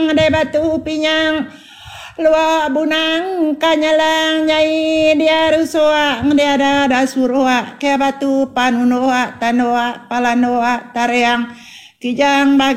de batu pinyang lua bunang kanyalang nyai dia rusua dia ada surua ke batu panunoa tanoa palanoa tareang kijang bagi